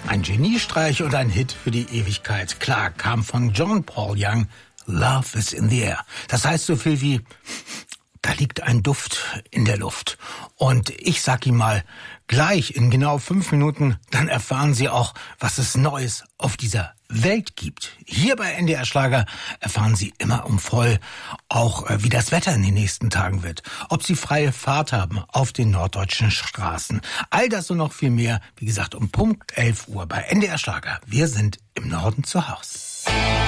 Ein Geniestreich und ein Hit für die Ewigkeit. Klar, kam von John Paul Young, Love is in the air. Das heißt so viel wie, da liegt ein Duft in der Luft. Und ich sag ihm mal, gleich in genau 5 Minuten, dann erfahren Sie auch, was es Neues auf dieser Welt gibt. Hier bei NDR Schlager erfahren Sie immer um voll auch, wie das Wetter in den nächsten Tagen wird. Ob Sie freie Fahrt haben auf den norddeutschen Straßen. All das und noch viel mehr, wie gesagt, um Punkt 11 Uhr bei NDR Schlager. Wir sind im Norden zu Hause.